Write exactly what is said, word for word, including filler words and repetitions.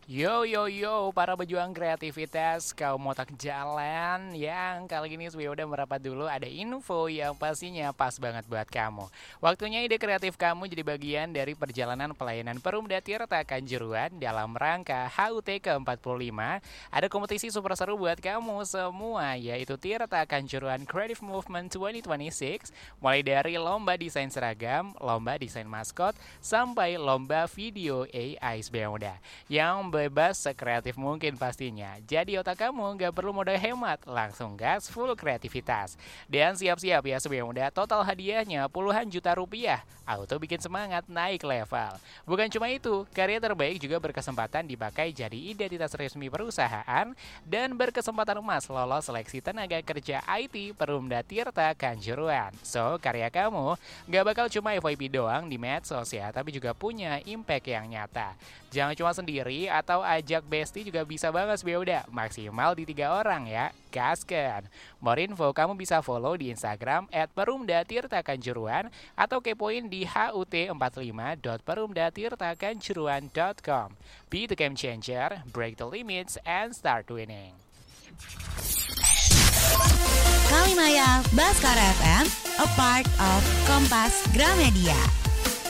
Yo yo yo para pejuang kreativitas kaum otak jalan yang kali ini saya udah merapat dulu ada info yang pastinya pas banget buat kamu. Waktunya ide kreatif kamu jadi bagian dari perjalanan pelayanan Perumda Tirta Kanjuruhan dalam rangka H U T ke empat puluh lima. Ada kompetisi super seru buat kamu semua yaitu Tirta Kanjuruhan Creative Movement dua ribu dua puluh enam. Mulai dari lomba desain seragam, lomba desain maskot, sampai lomba video A I S B Muda. Yang bebas sekreatif mungkin pastinya. Jadi otak kamu nggak perlu modal hemat, langsung gas full kreativitas. Dan siap-siap ya sebelum muda, total hadiahnya puluhan juta rupiah. Auto bikin semangat naik level. Bukan cuma itu, karya terbaik juga berkesempatan dipakai jadi identitas resmi perusahaan dan berkesempatan emas lolos seleksi tenaga kerja I T Perumda Tirta Kanjuruhan. So, karya kamu nggak bakal cuma F Y P doang di medsos ya, tapi juga punya impact yang nyata. Jangan cuma sendiri atau ajak bestie juga bisa banget udah maksimal di tiga orang ya. Gaskan. More info kamu bisa follow di Instagram at perumda tirta kanjuruhan atau kepoin di hut empat puluh lima dot perumda tirta kanjuruhan dot com. Be the game changer, break the limits, and start winning. Kalimaya Baskara F M, a part of Kompas Gramedia.